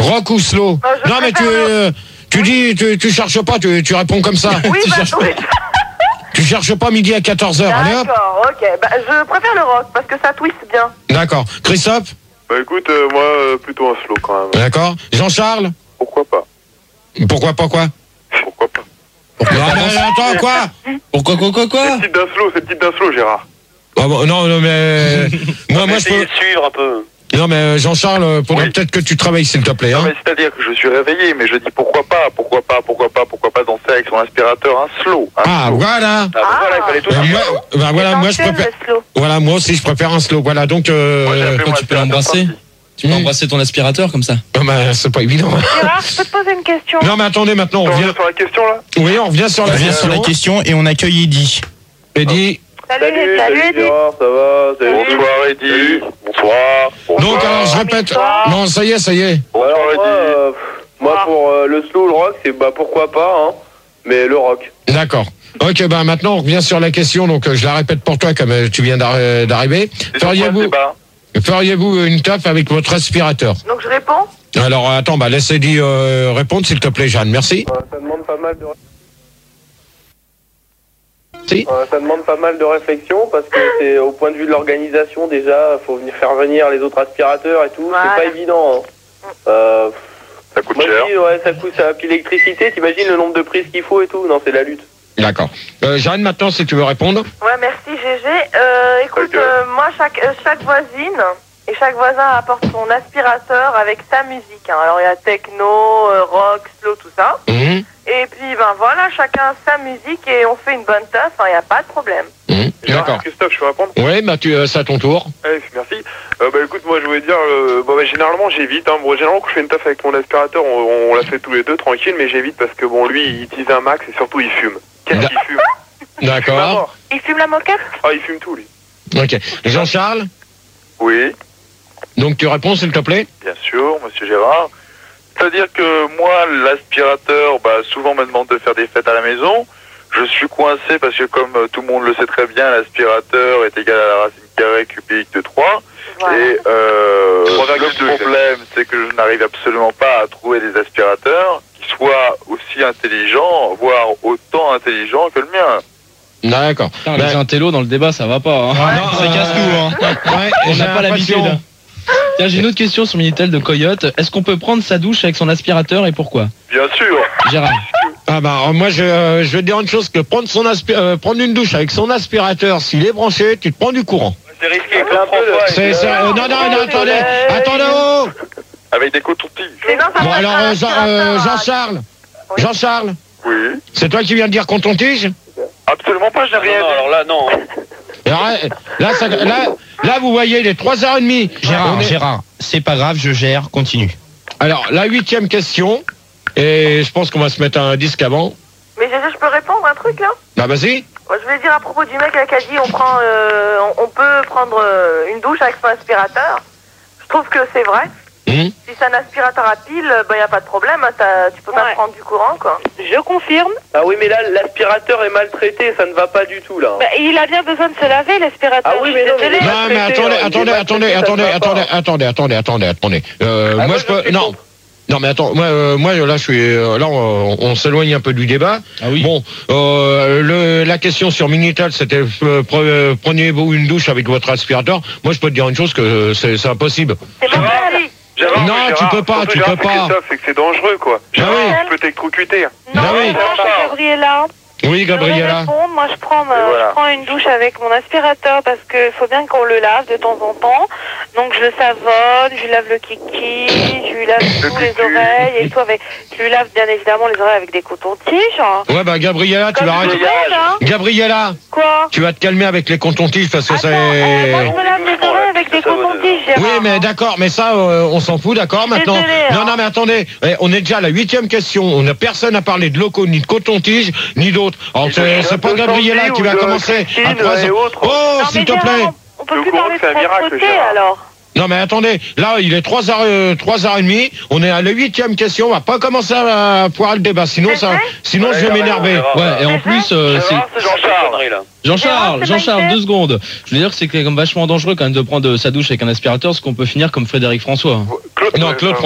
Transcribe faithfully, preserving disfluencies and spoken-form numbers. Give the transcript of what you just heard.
Rock ou slow? Euh, je Non, mais tu, préfère le- euh, tu dis, tu, tu cherches pas, tu, tu réponds comme ça. Oui, tu, bah, cherches, oui. tu cherches pas midi à quatorze heures. Allez hop. D'accord, ok. Bah, je préfère le rock parce que ça twist bien. D'accord. Christophe? Bah écoute, euh, moi, euh, plutôt un slow quand même. D'accord. Jean-Charles? Pourquoi pas? Pourquoi pas quoi? Pourquoi pas? Non, mais attends, quoi? Pourquoi, quoi, quoi, quoi? C'est le type d'un slow, c'est le type d'un slow, Gérard. Ah bon, non, non, mais... moi, moi, je Essayez peux... de suivre un peu. Non, mais euh, Jean-Charles, faudrait Oui. peut-être que tu travailles, s'il te plaît. Non, Hein. mais c'est-à-dire que je suis réveillé, mais je dis pourquoi pas, pourquoi pas, pourquoi pas, pourquoi pas danser avec son aspirateur un slow. Un Ah, slow. voilà. Ah, bah, voilà, il fallait tout Euh, dire. moi, bah, voilà, moi, je Essentiel, préfère... le slow. Voilà, moi aussi, je préfère un slow. Voilà, donc... Euh... Moi, j'ai appelé Toi, mon tu peux aspirateur l'embrasser. parti. Tu peux Mmh. embrasser ton aspirateur comme ça. Ah, bah, c'est pas évident. Gérard, je peux te poser une question? Non, mais attendez, maintenant, on On revient... revient sur la question, là? Oui, on revient sur On la revient question. sur la question et on accueille Eddy. Eddy. Salut, salut, Edith. Gérard, ça va? Bonsoir, Eddy. Bonsoir. Bonsoir. Donc, alors, je répète... Bonsoir. Non, ça y est, ça y est. Bonsoir, Alors, moi, Eddy. euh, moi, pour euh, le slow, le rock, c'est bah pourquoi pas, hein, mais le rock. D'accord. Ok, bah maintenant, on revient sur la question. Donc, euh, je la répète pour toi, comme euh, tu viens d'arri- euh, d'arriver. C'est sur quoi le Feriez-vous débat? feriez-vous une taf avec votre aspirateur? Donc je réponds? Alors, attends, bah, laisse Eddy euh, répondre, s'il te plaît, Jeanne. Merci. Euh, ça demande pas mal de Si. euh, ça demande pas mal de réflexion parce que c'est au point de vue de l'organisation déjà, faut venir faire venir les autres aspirateurs et tout, Voilà. c'est pas évident. Hein. Euh, Ça coûte moi cher. je dis, ouais, ça coûte ça. Puis l'électricité, t'imagines le nombre de prises qu'il faut et tout. Non, c'est la lutte. D'accord. Euh, Jeanne, maintenant, si tu veux répondre. Ouais, merci G G. Euh, écoute, Ok. euh, moi, chaque, euh, chaque voisine et chaque voisin apporte son aspirateur avec sa musique. Hein. Alors, il y a techno, euh, rock, slow, tout ça. Mmh. Et puis, ben voilà, chacun sa musique et on fait une bonne taf. Il n'y a pas de problème. Mmh. Gérard, D'accord. Christophe, je peux répondre? Oui, bah, tu, euh, c'est à ton tour. Ouais, merci. Euh, bah écoute, moi je voulais dire, euh, bon, bah, généralement j'évite. Hein. Bon, généralement quand je fais une taf avec mon aspirateur, on, on la fait tous les deux tranquille, mais j'évite parce que bon, lui il utilise un max et surtout il fume. Qu'est-ce qu'il fume? Il fume à D'accord. mort. Il fume la moquette? Ah, il fume tout lui. Ok. Jean-Charles, Oui, donc tu réponds, s'il te plaît. bien sûr, monsieur Gérard. C'est-à-dire que moi, l'aspirateur, bah, souvent me demande de faire des fêtes à la maison. Je suis coincé parce que comme euh, tout le monde le sait très bien, l'aspirateur est égal à la racine carrée cubique de trois. Voilà. Et euh, le problème, c'est que je n'arrive absolument pas à trouver des aspirateurs qui soient aussi intelligents, voire autant intelligents que le mien. D'accord. Putain, Ben- les intellos dans le débat, ça va pas. Hein. non, ça casse tout. Hein. Ouais, On j'ai n'a pas l'habitude. l'impression- Tiens, j'ai une autre question sur Minitel de Coyote. Est-ce qu'on peut prendre sa douche avec son aspirateur et pourquoi? Bien sûr. Gérard. Ah bah alors, moi je, euh, je vais te dire une chose, que prendre son aspi- euh, prendre une douche avec son aspirateur, s'il est branché, tu te prends du courant. C'est risqué, un peu le- C'est, c'est- euh, non, non, non, attendez, attendez, oh. avec des cotons-tiges. Mais non, ça Bon passe alors pas euh, Jean- euh, l'aspirateur, Jean-Charles, Oui. Jean-Charles, Oui. c'est toi qui viens de dire qu'on tige? Absolument pas, je n'ai rien dit. alors là, non. Alors, euh, là, ça- là, là, vous voyez, il est trois heures trente. Gérard, On est- Gérard, c'est pas grave, je gère, continue. Alors, la huitième question, et je pense qu'on va se mettre un disque avant. Mais G G, je peux répondre un truc là? Bah vas-y. Moi, je voulais dire à propos du mec là, qui a dit on prend, euh, on, on peut prendre euh, une douche avec son aspirateur. Je trouve que c'est vrai. Hum. Si c'est un aspirateur à pile, il n'y a pas de problème. Hein, t'as- tu peux pas Ouais. prendre du courant, quoi. Je confirme. Ah oui, mais là, l'aspirateur est maltraité, ça ne va pas du tout là. Bah, il a bien besoin de se laver, l'aspirateur. Ah oui, je suis mais non, mais désolée. il est Non mais maltraité, attendez, hein, il est attendez, attendez, maltraité, ça attendez, ne va attendez, pas. attendez, attendez, attendez, attendez. Euh, Ah, moi moi, je peux, suis non. contre. Non mais attends, moi, euh, moi là je suis, euh, là on, on s'éloigne un peu du débat. Ah oui. Bon, euh, le, la question sur Minitel, c'était euh, pre- euh, prenez-vous une douche avec votre aspirateur. Moi je peux te dire une chose que euh, c'est, c'est impossible. C'est pas vrai. Gérard, Non, mais tu Gérard, peux pas, surtout tu Gérard, peux c'est pas. Christophe, c'est que c'est dangereux quoi. Gérard, oui. tu peux t'électrocuter. Non, Ah oui. non, Non, c'est Gabriella. Oui, Je voudrais Gabriella. répondre. Moi, je prends, ma- Et voilà. je prends une douche avec mon aspirateur parce qu'il faut bien qu'on le lave de temps en temps. Donc, je le savonne, je lui lave le kiki, je lui lave Le tous les kiki. oreilles et tout avec. Je lui lave bien évidemment les oreilles avec des cotons-tiges. Ouais bah Gabriella, tu Comme vas tout arrêter. le monde, hein. Gabriella, Quoi? tu vas te calmer avec les contons-tiges parce que Attends, c'est. euh, moi, je me lave les oreilles avec des cotons-tiges, Gérard. Oui, mais d'accord, mais ça, euh, on s'en fout, d'accord, maintenant. Désolée, Non, hein. non, mais attendez, eh, on est déjà à la huitième question. On a personne à parler de locaux, ni de coton-tige, ni d'autres. Alors, Et c'est, de c'est pas Château Gabriella Sandy qui ou va de commencer. Christine à trois- et autres. Oh, Non, s'il mais te Gérard, plaît. on peut Le plus courant, parler de c'est un miracle, propreté, Gérard. alors. Non, mais attendez, là, il est trois heures, euh, trois heures trente. On est à la huitième question. On va pas commencer à pouvoir le débat. Sinon, ça, sinon, je vais m'énerver. Ouais, et en plus, euh, c'est. C'est Jean-Charles. Jean-Charles, Gérard, c'est Jean-Charles, Maïté. deux secondes. Je veux dire que c'est quand même vachement dangereux quand même de prendre sa douche avec un aspirateur, parce qu'on peut finir comme Frédéric François. Claude, Non, euh, Claude